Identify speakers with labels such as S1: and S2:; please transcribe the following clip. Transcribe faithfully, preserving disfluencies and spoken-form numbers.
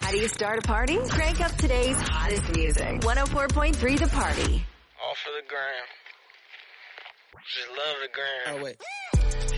S1: How do you start a party? Crank up today's hottest music. one oh four point three The Party.
S2: All for the gram. Just love the gram.
S3: Oh, wait.